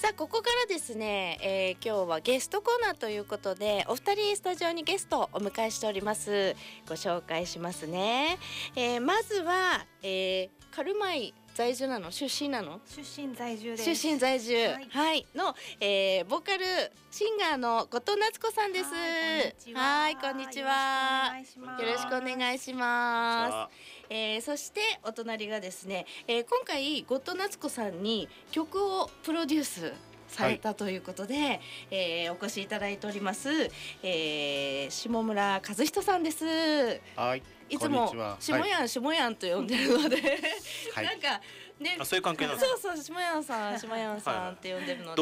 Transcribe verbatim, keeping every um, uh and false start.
さあここからですね、えー、今日はゲストコーナーということでお二人スタジオにゲストをお迎えしております。ご紹介しますね。えー、まずは、えー、カルマイ在住なの出身なの出身在住です。 出身在住、はい、はい、の、えー、ボーカルシンガーの後藤夏子さんです。はいこんにちは。よろしくお願いします。えー、そしてお隣がですね、えー、今回後藤夏子さんに曲をプロデュースされたということで、はい、えー、お越しいただいております、えー、下村和人さんです。 はい、 いつも下やん、はい、下やんと呼んでるので、はい、なんかね、 あ、そういう関係なんですか。 そうそう、下やんさん下やんさんって呼んでるので、